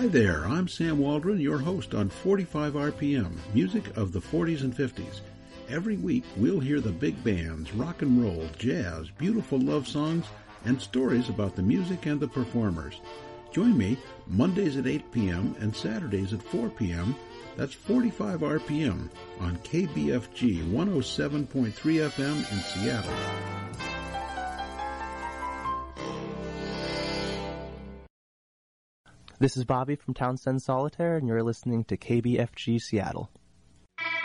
Hi there, I'm Sam Waldron, your host on 45 RPM, music of the 40s and 50s. Every week we'll hear the big bands, rock and roll, jazz, beautiful love songs, and stories about the music and the performers. Join me Mondays at 8 p.m. and Saturdays at 4 p.m. That's 45 RPM on KBFG 107.3 FM in Seattle. This is Bobby from Townsend Solitaire, and you're listening to KBFG Seattle.